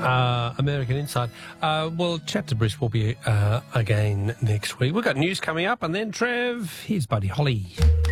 American Insight. We'll chat to Bruce Wilby again next week. We've got news coming up, and then Trev, here's Buddy Holly.